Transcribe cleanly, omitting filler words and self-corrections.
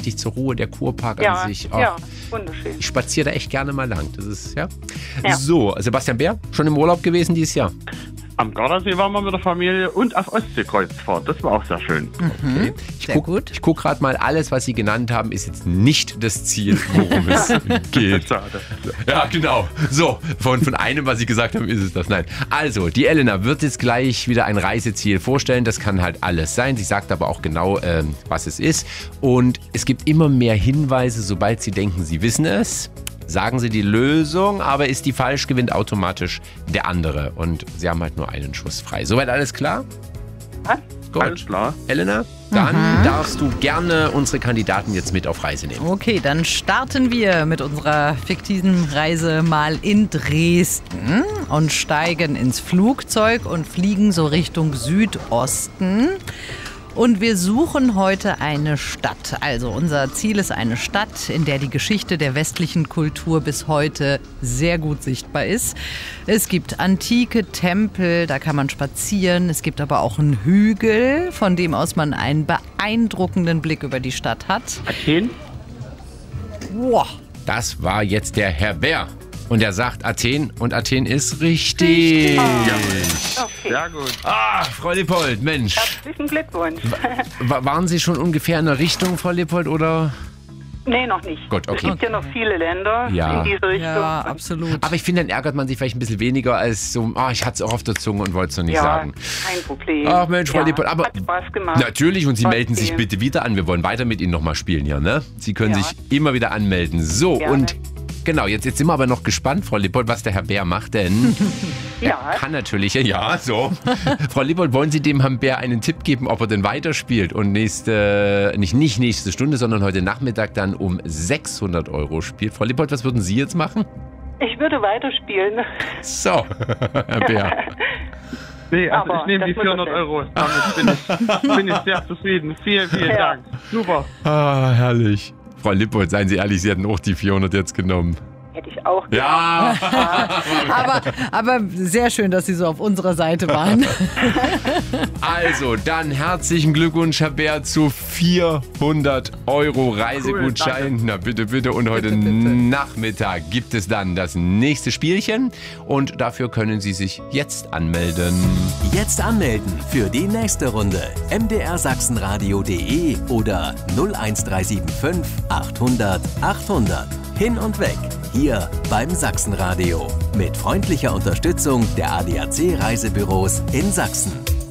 richtig zur Ruhe, der Kurpark an sich. Ja, wunderschön. Ich spaziere da echt gerne mal lang. Das ist, ja. So, Sebastian Bär, schon im Urlaub gewesen dieses Jahr? Am Gardasee waren wir mit der Familie und auf Ostseekreuzfahrt. Das war auch sehr schön. Okay. Ich gucke gerade mal, alles, was Sie genannt haben, ist jetzt nicht das Ziel, worum es geht. Ja, genau. So, von einem, was Sie gesagt haben, ist es das. Nein. Also, die Elena wird jetzt gleich wieder ein Reiseziel vorstellen. Das kann halt alles sein. Sie sagt aber auch genau, was es ist. Und es gibt immer mehr Hinweise, sobald Sie denken, Sie wissen es. Sagen Sie die Lösung, aber ist die falsch, gewinnt automatisch der andere. Und Sie haben halt nur einen Schuss frei. Soweit alles klar? Was? Gut. Alles klar. Elena, dann darfst du gerne unsere Kandidaten jetzt mit auf Reise nehmen. Okay, dann starten wir mit unserer fiktiven Reise mal in Dresden und steigen ins Flugzeug und fliegen so Richtung Südosten. Und wir suchen heute eine Stadt. Also unser Ziel ist eine Stadt, in der die Geschichte der westlichen Kultur bis heute sehr gut sichtbar ist. Es gibt antike Tempel, da kann man spazieren. Es gibt aber auch einen Hügel, von dem aus man einen beeindruckenden Blick über die Stadt hat. Athen? Wow. Das war jetzt der Herr Bär. Und er sagt Athen und Athen ist richtig. Okay. Sehr gut. Frau Lippold, Mensch. Herzlichen Glückwunsch. Waren Sie schon ungefähr in der Richtung, Frau Lippold, oder? Nee, noch nicht. Gut, okay. Es gibt ja noch viele Länder in diese Richtung. Ja, absolut. Aber ich finde, dann ärgert man sich vielleicht ein bisschen weniger als so, ich hatte es auch auf der Zunge und wollte es noch nicht sagen. Kein Problem. Ach Mensch, Frau Lippold, aber hat Spaß gemacht. Natürlich, und Sie Trotzdem. melden sich bitte wieder an. Wir wollen weiter mit Ihnen nochmal spielen hier, ne? Sie können sich immer wieder anmelden. So, Gerne. und genau, jetzt sind wir aber noch gespannt, Frau Lippold, was der Herr Bär macht, denn er kann natürlich, Frau Lippold, wollen Sie dem Herrn Bär einen Tipp geben, ob er denn weiterspielt und nicht nächste Stunde, sondern heute Nachmittag dann um 600 € spielt? Frau Lippold, was würden Sie jetzt machen? Ich würde weiterspielen. So, Herr Bär. Nee, also Aber ich nehme die das muss 400 €. Damit bin ich sehr zufrieden. Vielen Dank. Super. Herrlich. Frau Lippold, seien Sie ehrlich, Sie hätten auch die 400 jetzt genommen. Hätte ich auch gemacht. Ja. Aber sehr schön, dass Sie so auf unserer Seite waren. Also, dann herzlichen Glückwunsch, Herr Bär, zu 400 € Reisegutschein. Cool, na bitte. Und heute Bitte. Nachmittag gibt es dann das nächste Spielchen. Und dafür können Sie sich jetzt anmelden. Jetzt anmelden für die nächste Runde. mdrsachsenradio.de oder 01375 800 800. Hin und weg. Hier beim Sachsenradio. Mit freundlicher Unterstützung der ADAC Reisebüros in Sachsen.